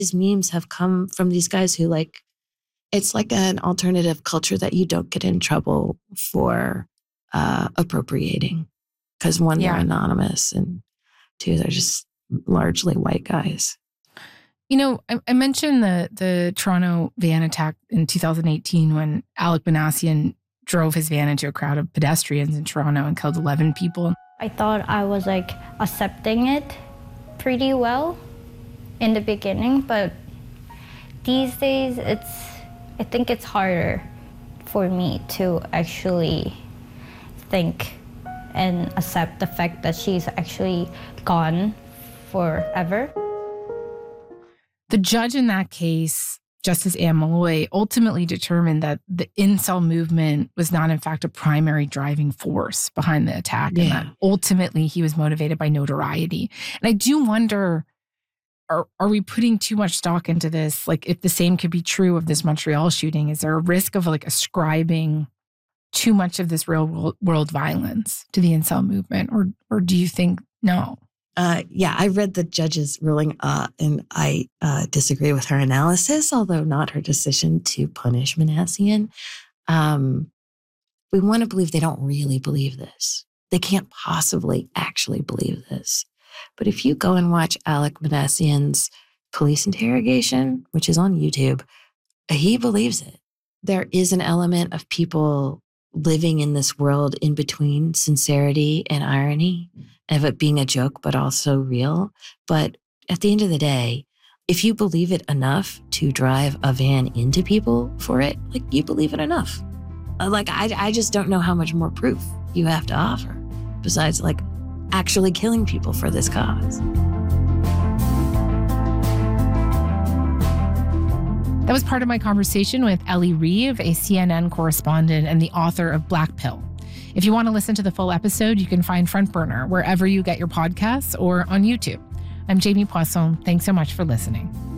these memes have come from these guys who like, it's like an alternative culture that you don't get in trouble for appropriating. Because one, they're anonymous, and two, they're just largely white guys. You know, I mentioned the Toronto van attack in 2018 when Alec Minassian drove his van into a crowd of pedestrians in Toronto and killed 11 people. I thought I was like accepting it pretty well in the beginning, but these days I think it's harder for me to actually think and accept the fact that she's actually gone forever. The judge in that case, Justice Anne Malloy, ultimately determined that the incel movement was not, in fact, a primary driving force behind the attack, and that ultimately he was motivated by notoriety. And I do wonder, are we putting too much stock into this? Like, if the same could be true of this Montreal shooting, is there a risk of like ascribing too much of this real world violence to the incel movement, or do you think no? I read the judge's ruling and I disagree with her analysis, although not her decision to punish Minassian. We want to believe they don't really believe this. They can't possibly actually believe this. But if you go and watch Alec Minassian's police interrogation, which is on YouTube, he believes it. There is an element of people living in this world in between sincerity and irony, of it being a joke, but also real. But at the end of the day, if you believe it enough to drive a van into people for it, like, you believe it enough. I just don't know how much more proof you have to offer besides like actually killing people for this cause. That was part of my conversation with Ellie Reeve, a CNN correspondent and the author of Black Pill. If you want to listen to the full episode, you can find Front Burner wherever you get your podcasts or on YouTube. I'm Jamie Poisson. Thanks so much for listening.